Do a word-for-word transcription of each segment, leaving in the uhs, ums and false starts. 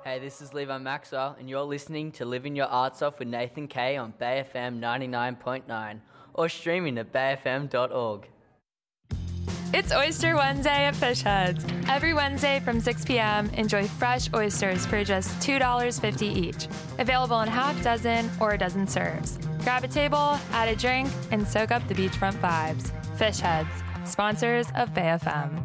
Hey, this is Levi Maxwell, and you're listening to Living Your Arts Off with Nathan Kay on Bay F M ninety-nine point nine or streaming at bay f m dot org. It's Oyster Wednesday at Fish Heads. Every Wednesday from six p.m., enjoy fresh oysters for just two dollars and fifty cents each. Available in half dozen or a dozen serves. Grab a table, add a drink, and soak up the beachfront vibes. Fish Heads, sponsors of Bay F M.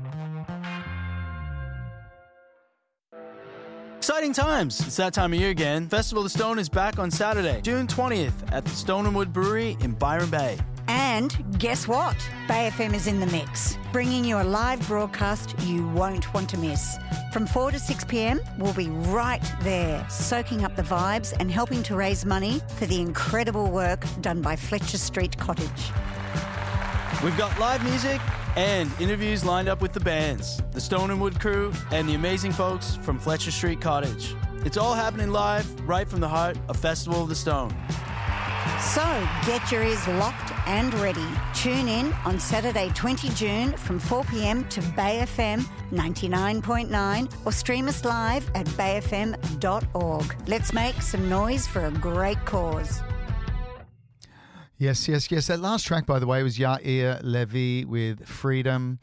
Exciting times. It's that time of year again. Festival of the Stone is back on Saturday, June twentieth at the Stone and Wood Brewery in Byron Bay. And guess what? Bay F M is in the mix, bringing you a live broadcast you won't want to miss. From four to six p.m, we'll be right there, soaking up the vibes and helping to raise money for the incredible work done by Fletcher Street Cottage. We've got live music and interviews lined up with the bands, the Stone and Wood crew, and the amazing folks from Fletcher Street Cottage. It's all happening live, right from the heart of Festival of the Stone. So get your ears locked and ready. Tune in on Saturday, the twentieth of June from four p.m. to Bay F M ninety-nine point nine or stream us live at bay f m dot org. Let's make some noise for a great cause. Yes, yes, yes. That last track, by the way, was Yair Levy with Freedom.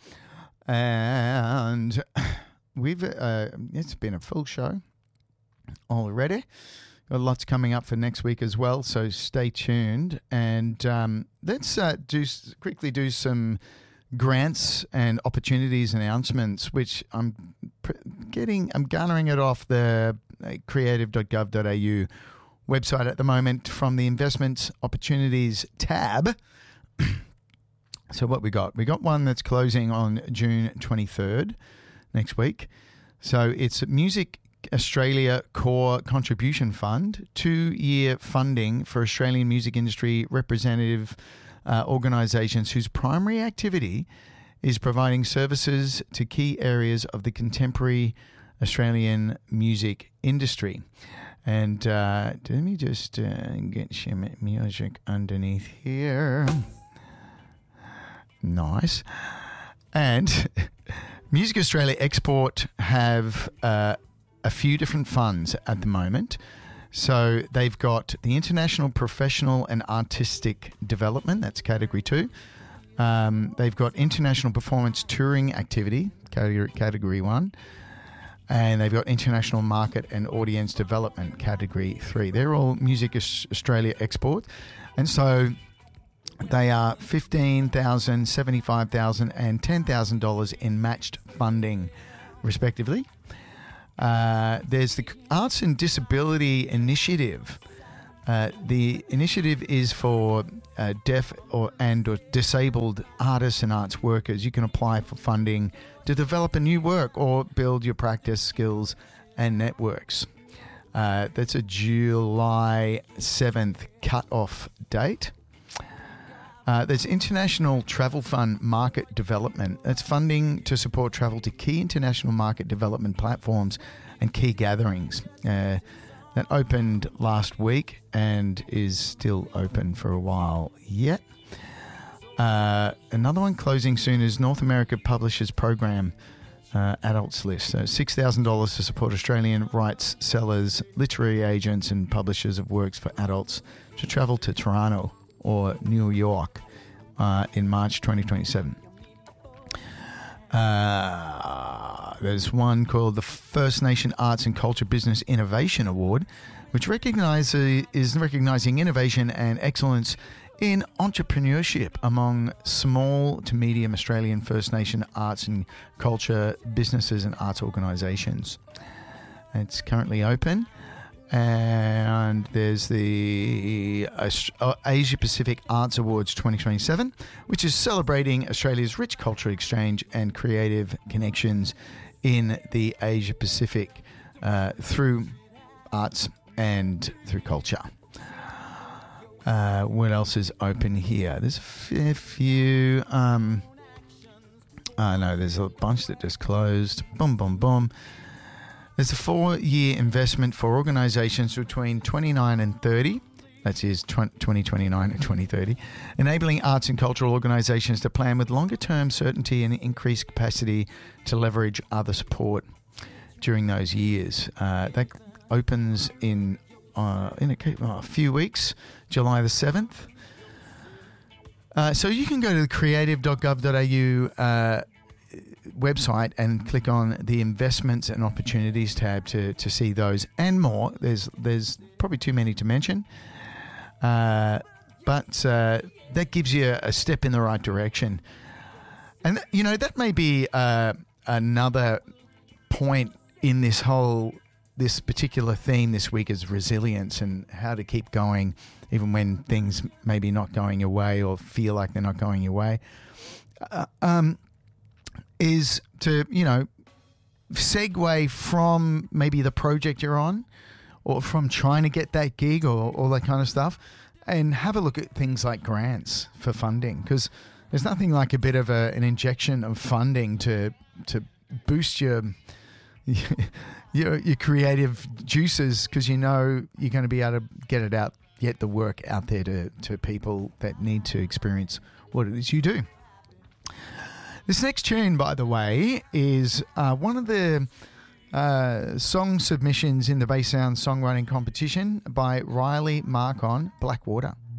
And we've uh, it's been a full show already. Got lots coming up for next week as well, so stay tuned. And um, let's uh, do quickly do some grants and opportunities announcements, which I'm getting. I'm garnering it off the creative dot gov dot a u website at the moment from the Investments Opportunities tab. So what we got? We got one that's closing on June twenty-third next week. So it's Music Australia Core Contribution Fund, two-year funding for Australian music industry representative uh, organisations whose primary activity is providing services to key areas of the contemporary Australian music industry. And uh, let me just uh, get some music underneath here. Nice. And Music Australia Export have uh, a few different funds at the moment. So they've got the International Professional and Artistic Development, that's category two. Um, they've got International Performance Touring Activity, category, category one. And they've got International Market and Audience Development, category three. They're all Music Australia Export. And so they are fifteen thousand dollars, seventy-five thousand dollars and ten thousand dollars in matched funding, respectively. Uh, there's the Arts and Disability Initiative. Uh, the initiative is for uh, deaf or and or disabled artists and arts workers. You can apply for funding to develop a new work or build your practice skills and networks. Uh, that's a July seventh cut-off date. Uh, there's International Travel Fund Market Development. That's funding to support travel to key international market development platforms and key gatherings. Uh, that opened last week and is still open for a while yet. Uh, another one closing soon is North America Publishers Program uh, Adults List. So six thousand dollars to support Australian rights sellers, literary agents and publishers of works for adults to travel to Toronto or New York uh, in March twenty twenty-seven. Uh, there's one called the First Nation Arts and Culture Business Innovation Award, which recognizes is recognizing innovation and excellence in entrepreneurship among small to medium Australian First Nation arts and culture businesses and arts organisations. It's currently open. And there's the Asia Pacific Arts Awards twenty twenty-seven, which is celebrating Australia's rich cultural exchange and creative connections in the Asia Pacific uh, through arts and through culture. Uh, what else is open here? There's a f- few. Um, I uh, know there's a bunch that just closed. Boom, boom, boom. There's a four-year investment for organisations between twenty-nine and thirty. That is twenty twenty-nine and twenty thirty, enabling arts and cultural organisations to plan with longer-term certainty and increased capacity to leverage other support during those years. Uh, that opens in uh, in a, a few weeks, July the seventh. Uh, so you can go to the creative dot gov dot a u uh, website and click on the investments and opportunities tab to to see those and more. There's there's probably too many to mention, uh, but uh, that gives you a step in the right direction. And th- you know that may be uh, another point in this whole this particular theme this week is resilience and how to keep going even when things maybe not going your way or feel like they're not going your way. Uh, um. Is to, you know, segue from maybe the project you're on or from trying to get that gig or all that kind of stuff and have a look at things like grants for funding, because there's nothing like a bit of a, an injection of funding to to boost your your, your creative juices, because you know you're going to be able to get it out, get the work out there to, to people that need to experience what it is you do. This next tune, by the way, is uh, one of the uh, song submissions in the Bass Sound songwriting competition by Riley Marcon, Blackwater.